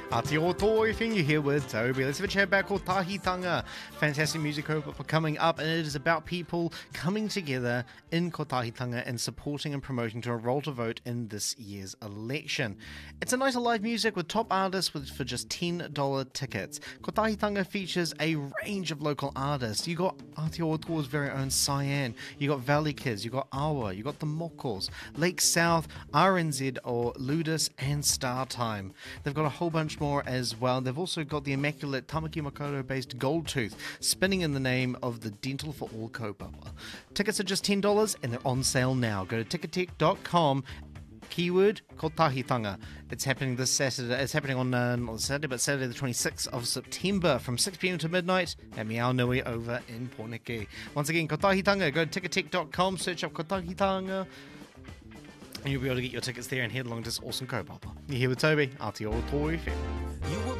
Aotearoa thing you here with Toby. Let's have a chat about Kotahitanga. Fantastic music kaupapa coming up, and it is about people coming together in Kotahitanga and supporting and promoting to enroll to vote in this year's election. It's a night of live music with top artists for just $10 tickets. Kotahitanga features a range of local artists. You got Aotearoa's very own Cyan, you got Valley Kids, you got Awa, you got the Mokos, Lake South, RNZ or Ludus, and Star Time. They've got a whole bunch more as well. They've also got the immaculate Tamaki Makaurau based Gold Tooth spinning in the name of the Dental for All kaupapa. Tickets are just $10 and they're on sale now. Go to ticketek.com, keyword Kotahitanga. It's happening this Saturday. It's happening on not Saturday, but Saturday the 26th of September from 6 p.m. to midnight at Meow Nui over in Porneke. Once again, Kotahitanga. Go to ticketek.com, search up Kotahitanga, and you'll be able to get your tickets there and head along to this awesome kaupapa. You're here with Toby, Aotearoa FM.